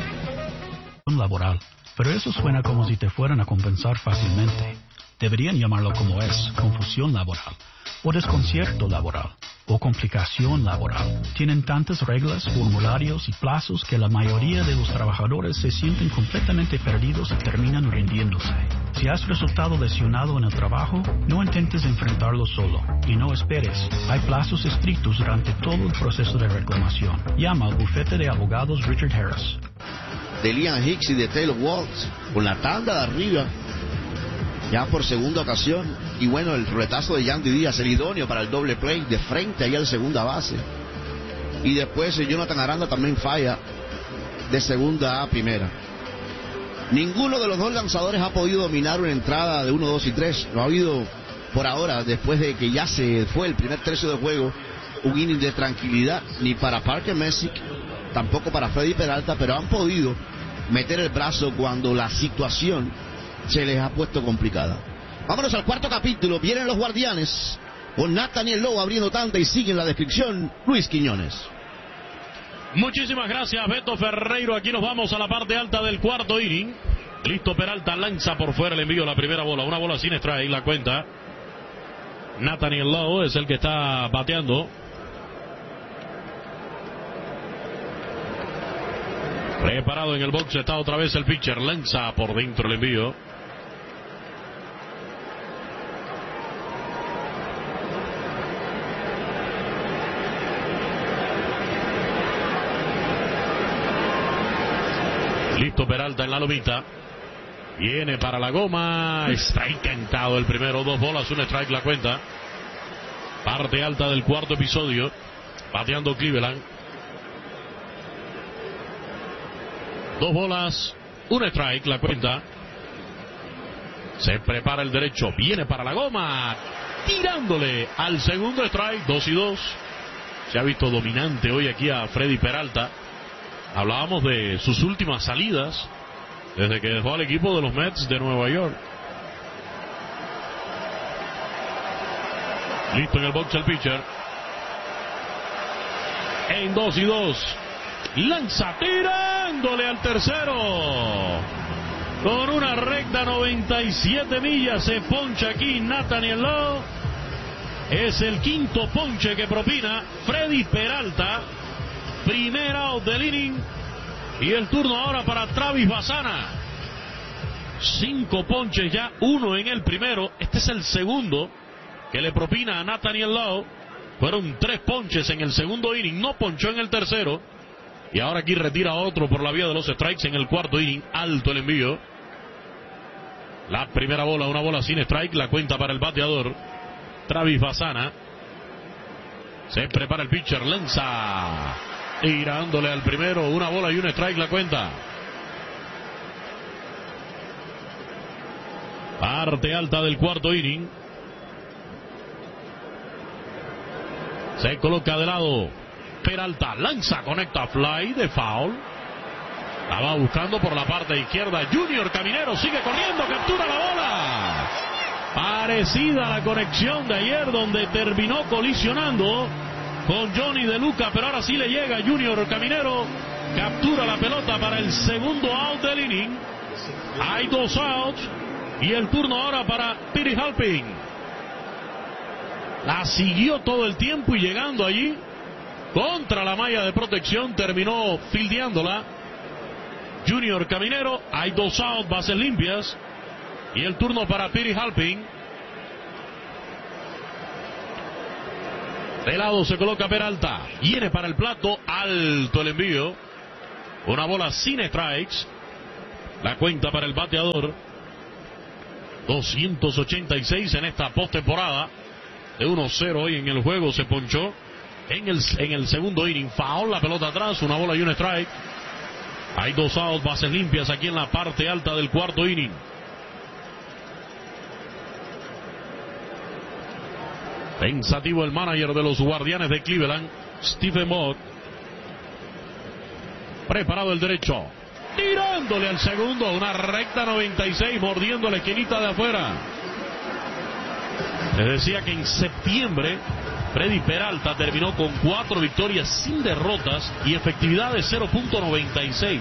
Laboral. Pero eso suena como si te fueran a compensar fácilmente. Deberían llamarlo como es, confusión laboral, o desconcierto laboral, o complicación laboral. Tienen tantas reglas, formularios y plazos que la mayoría de los trabajadores se sienten completamente perdidos y terminan rindiéndose. Si has resultado lesionado en el trabajo, no intentes enfrentarlo solo, y no esperes. Hay plazos estrictos durante todo el proceso de reclamación. Llama al bufete de abogados Richard Harris. De Liam Hicks y de Taylor Waltz, con la tanda de arriba, ya por segunda ocasión, y bueno, el retazo de Yandy Díaz, el idóneo para el doble play, de frente ahí al segunda base, y después Jonathan Aranda también falla, de segunda a primera. Ninguno de los dos lanzadores ha podido dominar una entrada de uno, dos y tres, no ha habido, por ahora, después de que ya se fue el primer tercio del juego, un inning de tranquilidad, ni para Parker Messick, tampoco para Freddy Peralta, pero han podido meter el brazo cuando la situación se les ha puesto complicada. Vámonos al cuarto capítulo. Vienen los Guardianes con Nathaniel Lowe abriendo tanda y sigue en la descripción Luis Quiñones. Muchísimas gracias, Beto Ferreiro. Aquí nos vamos a la parte alta del cuarto inning. Listo, Peralta lanza por fuera el envío, la primera bola, una bola sin strike, la cuenta. Nathaniel Lowe es el que está bateando. Preparado en el box está otra vez el pitcher. Lanza por dentro el envío. Listo Peralta en la lomita. Viene para la goma. Strike cantado el primero. Dos bolas, un strike la cuenta. Parte alta del cuarto episodio. Bateando Cleveland. Dos bolas, un strike, la cuenta. Se prepara el derecho, viene para la goma, tirándole al segundo strike, dos y dos. Se ha visto dominante hoy aquí a Freddy Peralta. Hablábamos de sus últimas salidas desde que dejó al equipo de los Mets de Nueva York. Listo en el box el pitcher. En dos y dos. Lanza tirándole al tercero. Con una recta noventa y siete millas se poncha aquí Nathaniel Lowe. Es el quinto ponche que propina Freddy Peralta. Primer out del inning. Y el turno ahora para Travis Bassana. Cinco ponches ya, uno en el primero. Este es el segundo que le propina a Nathaniel Lowe. Fueron tres ponches en el segundo inning. No ponchó en el tercero. Y ahora aquí retira otro por la vía de los strikes en el cuarto inning. Alto el envío. La primera bola, una bola sin strike. La cuenta para el bateador Travis Bassana. Se prepara el pitcher. Lanza. Tirándole al primero. Una bola y un strike la cuenta. Parte alta del cuarto inning. Se coloca de lado. Peralta lanza, conecta fly de foul. La va buscando por la parte izquierda. Junior Caminero sigue corriendo, captura la bola. Parecida a la conexión de ayer donde terminó colisionando con Johnny De Luca, pero ahora sí le llega Junior Caminero. Captura la pelota para el segundo out del inning. Hay dos outs y el turno ahora para Piri Halpin. La siguió todo el tiempo y llegando allí contra la malla de protección terminó fildeándola. Junior Caminero. Hay dos out, bases limpias. Y el turno para Piri Halpin. De lado se coloca Peralta. Viene para el plato. Alto el envío. Una bola sin strikes. La cuenta para el bateador. doscientos ochenta y seis en esta postemporada. De uno cero hoy en el juego. Se ponchó en el, en el segundo inning. Foul, la pelota atrás. Una bola y un strike. Hay dos outs, bases limpias aquí en la parte alta del cuarto inning. Pensativo el manager de los Guardianes de Cleveland, Stephen Vogt. Preparado el derecho. Tirándole al segundo. Una recta noventa y seis, mordiendo la esquinita de afuera. Les decía que en septiembre Freddy Peralta terminó con cuatro victorias sin derrotas y efectividad de cero punto noventa y seis.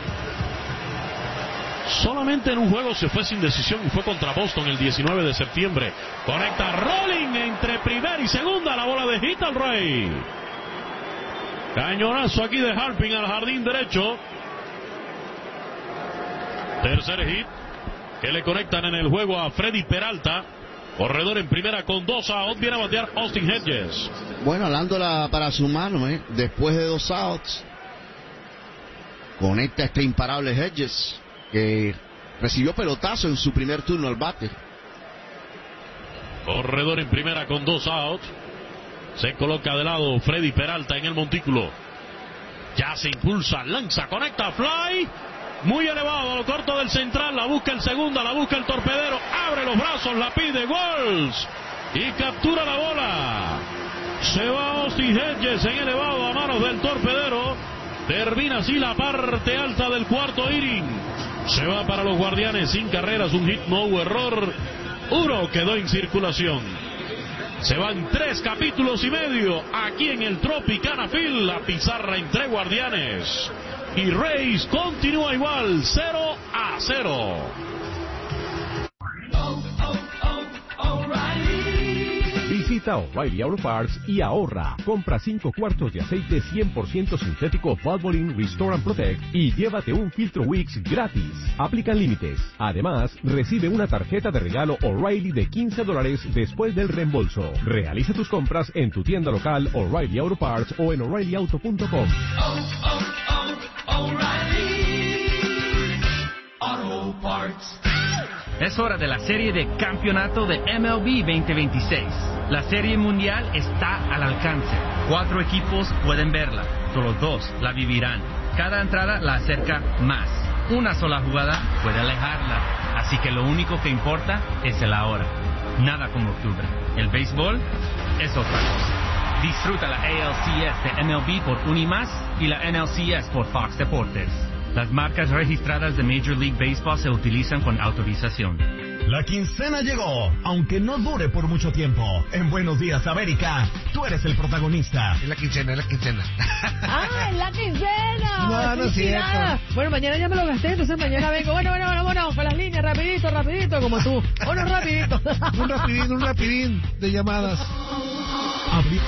Solamente en un juego se fue sin decisión y fue contra Boston el diecinueve de septiembre. Conecta Rolling entre primera y segunda. La bola de hit al rey. Cañonazo aquí de Halpin al jardín derecho. Tercer hit que le conectan en el juego a Freddy Peralta. Corredor en primera con dos outs. Viene a batear Austin Hedges. Bueno, alándola para su mano, ¿eh? Después de dos outs. Conecta este imparable Hedges, que recibió pelotazo en su primer turno al bate. Corredor en primera con dos outs. Se coloca de lado Freddy Peralta en el montículo. Ya se impulsa, lanza, conecta, fly. Muy elevado, a lo corto del central. La busca el segunda, la busca el torpedero. Abre los brazos, la pide, gols. Y captura la bola. Se va Austin Hedges en elevado a manos del torpedero. Termina así la parte alta del cuarto inning. Se va para los Guardianes sin carreras, un hit, no hubo error. Uno quedó en circulación. Se van tres capítulos y medio aquí en el Tropicana Field. La pizarra entre Guardianes y Rays continúa igual, cero a cero. Visita O'Reilly Auto Parts y ahorra. Compra cinco cuartos de aceite cien por ciento sintético Valvoline Restore and Protect y llévate un filtro Wix gratis. Aplican límites. Además, recibe una tarjeta de regalo O'Reilly de quince dólares después del reembolso. Realiza tus compras en tu tienda local O'Reilly Auto Parts o en O'Reilly Auto punto com. Oh, oh, oh, O'Reilly Auto Parts. Es hora de la serie de campeonato de M L B veinte veintiséis. La serie mundial está al alcance. Cuatro equipos pueden verla, solo dos la vivirán. Cada entrada la acerca más. Una sola jugada puede alejarla. Así que lo único que importa es el ahora. Nada como octubre. El béisbol es otra cosa. Disfruta la A L C S de M L B por Unimas y la N L C S por Fox Deportes. Las marcas registradas de Major League Baseball se utilizan con autorización. La quincena llegó, aunque no dure por mucho tiempo. En Buenos Días, América, tú eres el protagonista. Es la quincena, es la quincena. ¡Ah, es la quincena! No, no es cierto. Bueno, mañana ya me lo gasté, entonces mañana vengo. Bueno, bueno, bueno, bueno, con las líneas, rapidito, rapidito, como tú. Bueno, rapidito. Un rapidín, un rapidín de llamadas. Abrí.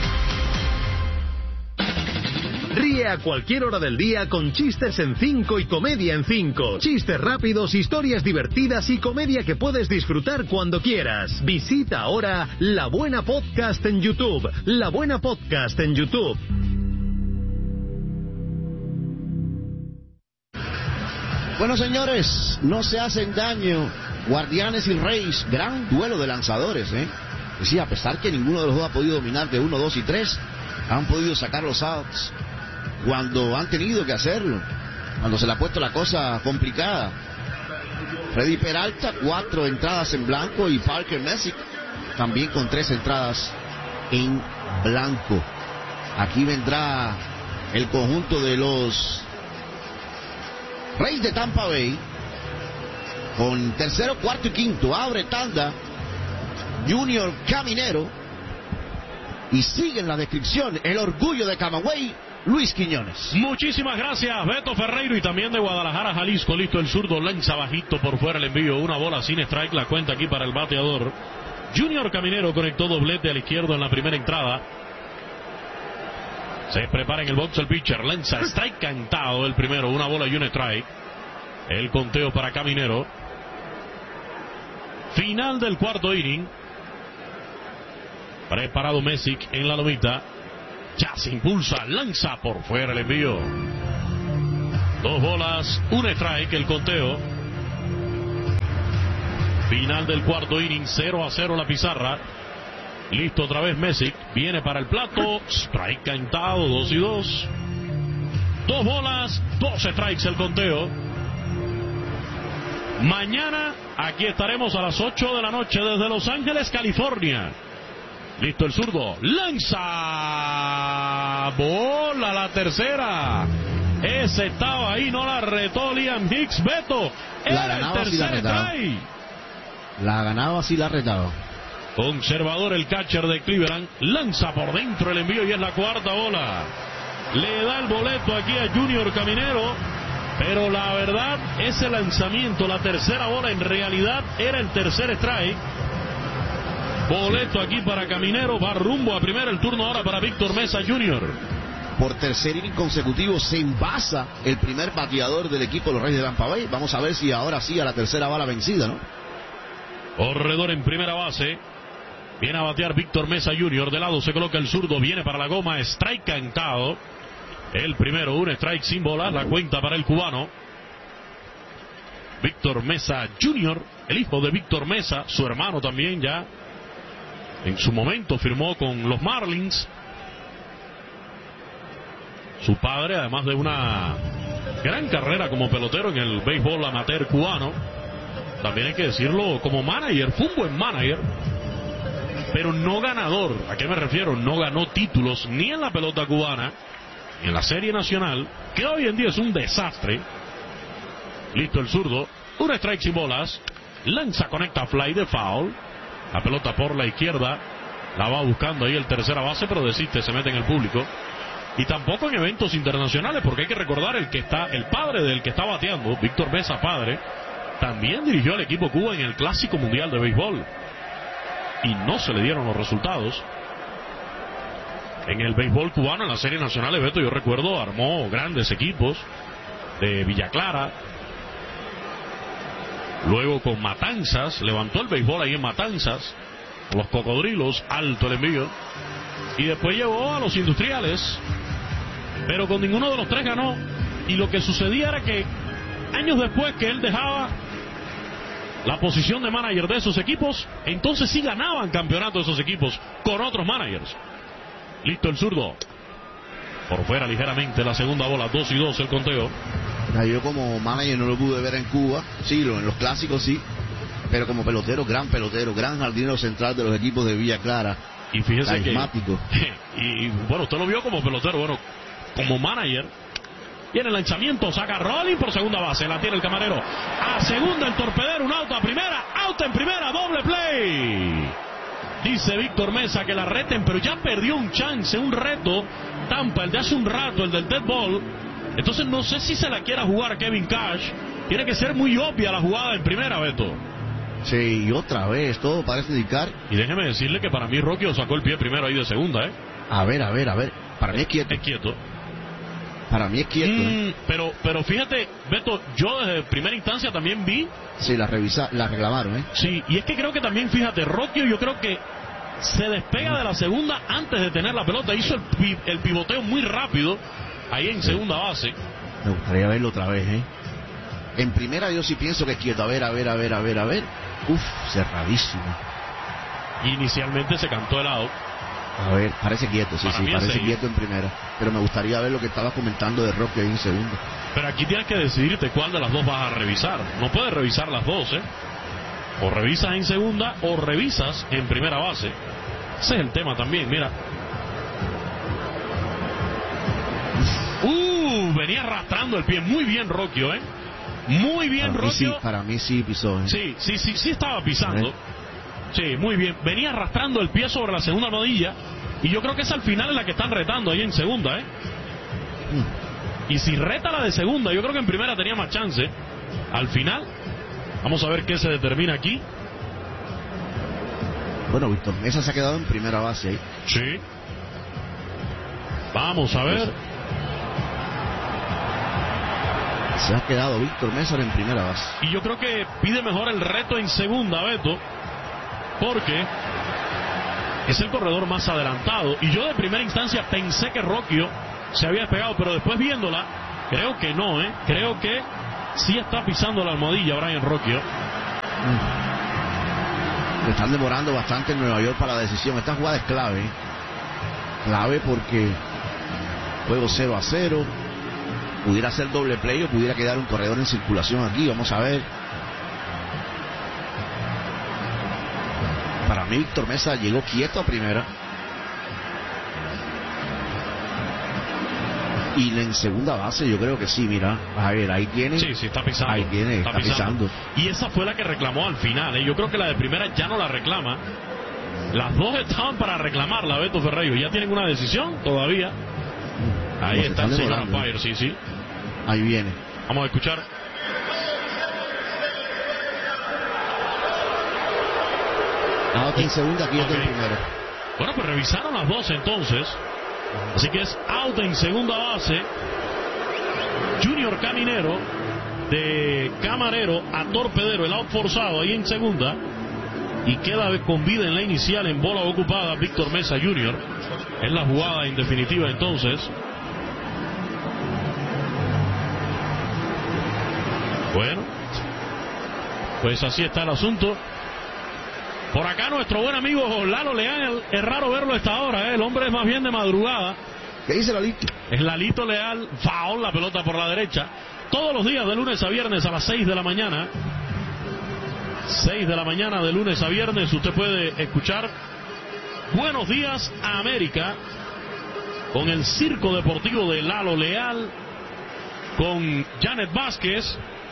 Ríe a cualquier hora del día con chistes en cinco y comedia en cinco. Chistes rápidos, historias divertidas y comedia que puedes disfrutar cuando quieras. Visita ahora La Buena Podcast en YouTube. La Buena Podcast en YouTube. Bueno, señores, no se hacen daño. Guardianes y Rays, gran duelo de lanzadores, ¿eh? Es decir, a pesar que ninguno de los dos ha podido dominar de uno, dos y tres, han podido sacar los outs cuando han tenido que hacerlo, cuando se le ha puesto la cosa complicada. Freddy Peralta, cuatro entradas en blanco, y Parker Messick también con tres entradas en blanco. Aquí vendrá el conjunto de los Rays de Tampa Bay con tercero, cuarto y quinto. Abre tanda Junior Caminero y sigue en la descripción el orgullo de Camagüey, Luis Quiñones. Muchísimas gracias, Beto Ferreiro, y también de Guadalajara, Jalisco. Listo el zurdo, lanza bajito por fuera el envío. Una bola sin strike, la cuenta aquí para el bateador. Junior Caminero conectó doblete al izquierdo en la primera entrada. Se prepara en el box el pitcher. Lanza strike cantado el primero. Una bola y un strike. El conteo para Caminero. Final del cuarto inning. Preparado Messick en la lomita. Ya se impulsa. Lanza por fuera el envío. Dos bolas, un strike el conteo. Final del cuarto inning. cero a cero la pizarra. Listo otra vez Messick. Viene para el plato. Strike cantado. Dos y dos. Dos bolas, dos strikes el conteo. Mañana aquí estaremos a las ocho de la noche desde Los Ángeles, California. Listo el zurdo. Lanza. Bola la tercera. Ese estaba ahí, no la retó Liam Hicks. Beto. La Era ganaba el si la tercer retaba. strike. La ganaba si la retaba. Conservador el catcher de Cleveland. Lanza por dentro el envío y es la cuarta bola. Le da el boleto aquí a Junior Caminero. Pero la verdad, ese lanzamiento, la tercera bola, en realidad era el tercer strike. Boleto aquí para Caminero. Va rumbo a primera. El turno ahora para Víctor Mesa Junior Por tercer inning consecutivo se envasa el primer bateador del equipo de los Reyes de Tampa Bay. Vamos a ver si ahora sí a la tercera bala vencida, ¿no? Corredor en primera base. Viene a batear Víctor Mesa Junior De lado se coloca el zurdo. Viene para la goma. Strike cantado. El primero, un strike sin bola. La cuenta para el cubano. Víctor Mesa Junior El hijo de Víctor Mesa. Su hermano también ya. En su momento firmó con los Marlins. Su padre, además de una gran carrera como pelotero en el béisbol amateur cubano, también hay que decirlo, como manager, fue un buen manager, pero no ganador. ¿A qué me refiero? No ganó títulos ni en la pelota cubana, ni en la serie nacional, que hoy en día es un desastre. Listo el zurdo, un strike sin bolas, lanza, conecta fly de foul, la pelota por la izquierda, la va buscando ahí el tercera base, pero desiste, se mete en el público. Y tampoco en eventos internacionales, porque hay que recordar el que está, el padre del que está bateando, Víctor Mesa padre, también dirigió al equipo Cuba en el Clásico Mundial de Béisbol. Y no se le dieron los resultados. En el béisbol cubano, en la serie nacional, Beto, yo recuerdo, armó grandes equipos de Villa Clara. Luego con Matanzas, levantó el béisbol ahí en Matanzas. Los Cocodrilos, alto el envío. Y después llegó a los Industriales, pero con ninguno de los tres ganó. Y lo que sucedía era que años después que él dejaba la posición de manager de esos equipos, entonces sí ganaban campeonatos esos equipos con otros managers. Listo el zurdo. Por fuera ligeramente la segunda bola, dos y dos el conteo. Yo como manager no lo pude ver en Cuba, sí, lo, en los clásicos sí, pero como pelotero, gran pelotero, gran jardinero central de los equipos de Villa Clara. Y fíjese carismático. que y, y bueno, usted lo vio como pelotero, bueno, como manager. Viene el lanzamiento, saca Rolling por segunda base, la tiene el camarero. A segunda el torpedero, un auto a primera, out en primera, doble play. Dice Víctor Mesa que la reten, pero ya perdió un chance, un reto. Tampa, el de hace un rato, el del dead ball. Entonces no sé si se la quiera jugar Kevin Cash. Tiene que ser muy obvia la jugada en primera, Beto. Sí, y otra vez, todo parece indicar. Y déjeme decirle que para mí Rocky sacó el pie primero ahí de segunda, ¿eh? A ver, a ver, a ver. Para mí es quieto. Es quieto. Para mí es quieto. Mm, ¿eh? pero, pero fíjate, Beto, yo desde primera instancia también vi. Sí, la revisa, la reclamaron, ¿eh? Sí, y es que creo que también, fíjate, Rocky, yo creo que se despega de la segunda antes de tener la pelota. Hizo el, pi el pivoteo muy rápido ahí en sí. segunda base. Me gustaría verlo otra vez, ¿eh? En primera yo sí pienso que es quieto. A ver, a ver, a ver, a ver, a ver. Uf, cerradísimo. Inicialmente se cantó el out. A ver, parece quieto, sí, Para sí, parece seis. quieto en primera. Pero me gustaría ver lo que estaba comentando de Rocky ahí en segundo. Pero aquí tienes que decidirte cuál de las dos vas a revisar. No puedes revisar las dos, ¿eh? O revisas en segunda o revisas en primera base. Ese es el tema también, mira. Uh, venía arrastrando el pie. Muy bien, Rocky, ¿eh? Muy bien, para mí Rocky. Sí, para mí sí pisó, ¿eh? Sí, sí, sí, sí estaba pisando. Sí, muy bien. Venía arrastrando el pie sobre la segunda rodilla. Y yo creo que es al final en la que están retando ahí en segunda, ¿eh? Mm. Y si reta la de segunda, yo creo que en primera tenía más chance. Al final, vamos a ver qué se determina aquí. Bueno, Víctor Mesa se ha quedado en primera base ahí. Sí. Vamos a ver. Se ha quedado Víctor Mesa en primera base. Y yo creo que pide mejor el reto en segunda, Beto, porque es el corredor más adelantado. Y yo de primera instancia pensé que Rocchio se había despegado, pero después viéndola, creo que no, ¿eh? Creo que sí está pisando la almohadilla Brian Rocchio. Mm. Le están demorando bastante en Nueva York para la decisión. Esta jugada es clave. Clave porque juego cero a cero. Pudiera ser doble play o pudiera quedar un corredor en circulación aquí. Vamos a ver. Para mí Víctor Mesa llegó quieto a primera. Y en segunda base yo creo que sí, mira. A ver, ahí tiene. Sí, sí, está pisando. Ahí tiene, está, está pisando. pisando. Y esa fue la que reclamó al final, ¿eh? Yo creo que la de primera ya no la reclama. Las dos estaban para reclamarla, Beto Ferreiro. ¿Ya tienen una decisión? Todavía. Ahí Nos está el señor umpire, sí, sí. Ahí viene. Vamos a escuchar. Out en segunda, aquí okay. En primera. Bueno, pues revisaron las dos entonces. Así que es out en segunda base. Junior Caminero de Camarero a Torpedero, el out forzado ahí en segunda. Y queda con vida en la inicial en bola ocupada Víctor Mesa junior Es la jugada en definitiva entonces. Bueno, pues así está el asunto. Por acá nuestro buen amigo Lalo Leal, es raro verlo a esta hora, ¿eh? El hombre es más bien de madrugada. ¿Qué dice Lalito? Es Lalito Leal, foul, la pelota por la derecha. Todos los días de lunes a viernes a las seis de la mañana. seis de la mañana de lunes a viernes usted puede escuchar Buenos Días a América con el circo deportivo de Lalo Leal, con Janet Vázquez,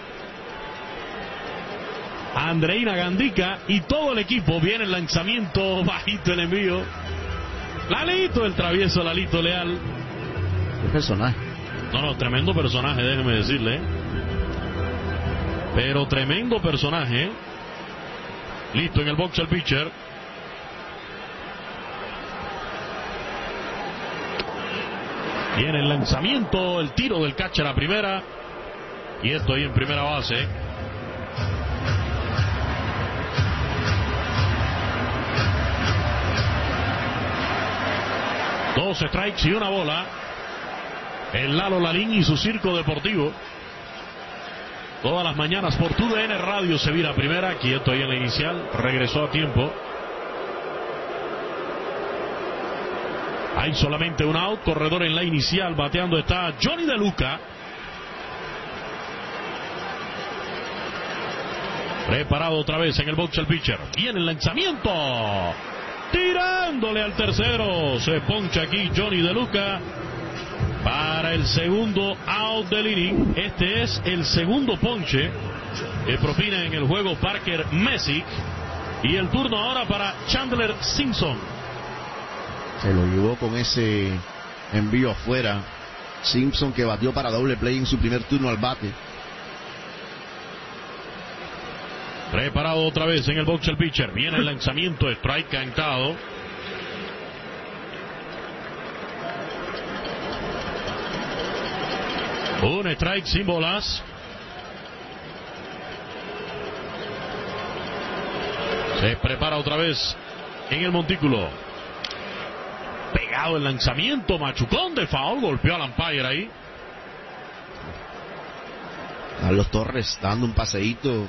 Andreina Gandica y todo el equipo. Viene el lanzamiento, bajito el envío. Lalito, el travieso Lalito Leal. ¿Qué personaje? No, no, tremendo personaje, déjeme decirle. ¿eh? Pero tremendo personaje. ¿eh? Listo en el box el pitcher. Viene el lanzamiento, el tiro del catcher a primera. Y esto ahí en primera base. Dos strikes y una bola. El Lalo Lalín y su circo deportivo. Todas las mañanas por T U D N Radio se vira a primera. Quieto ahí en la inicial. Regresó a tiempo. Hay solamente un out. Corredor en la inicial. Bateando está Johnny De Luca. Preparado otra vez en el box el pitcher. Viene el lanzamiento. Tirándole al tercero. Se poncha aquí Johnny De Luca. Para el segundo out del inning. Este es el segundo ponche que propina en el juego Parker Messick. Y el turno ahora para Chandler Simpson. Se lo llevó con ese envío afuera. Simpson, que batió para doble play en su primer turno al bate. Preparado otra vez en el box el pitcher. Viene el lanzamiento, strike cantado. Un strike sin bolas. Se prepara otra vez en el montículo. Pegado el lanzamiento, machucón de foul, golpeó al umpire ahí. Carlos Torres dando un paseíto.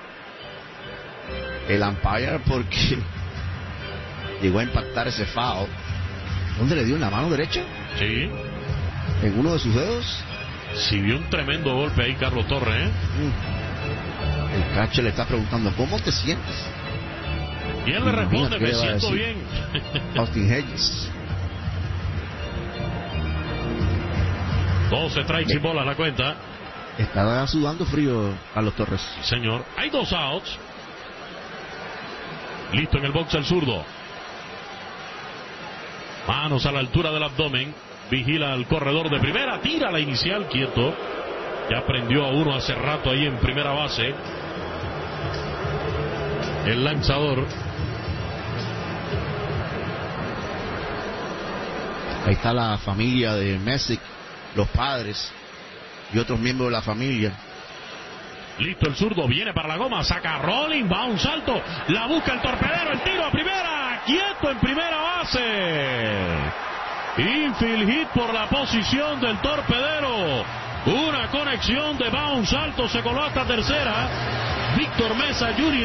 El umpire porque llegó a impactar ese foul. ¿Dónde le dio? ¿En la mano derecha? Sí. ¿En uno de sus dedos? Sí, vio un tremendo golpe ahí Carlos Torres, ¿eh? Mm. El catcher le está preguntando, ¿cómo te sientes? Y él le responde, me siento bien. Austin Hedges. Dos strikes y bolas la cuenta. Está sudando frío Carlos Torres. Señor, hay dos outs. Listo en el box el zurdo. Manos a la altura del abdomen. Vigila al corredor de primera. Tira la inicial, quieto. Ya prendió a uno hace rato ahí en primera base. El lanzador. Ahí está la familia de Messick, los padres y otros miembros de la familia. Listo el zurdo, viene para la goma, saca Rolling, va a un salto, la busca el torpedero, el tiro a primera, quieto en primera base. Infield hit por la posición del torpedero. Una conexión de bounce alto, se coló hasta tercera. Víctor Mesa Junior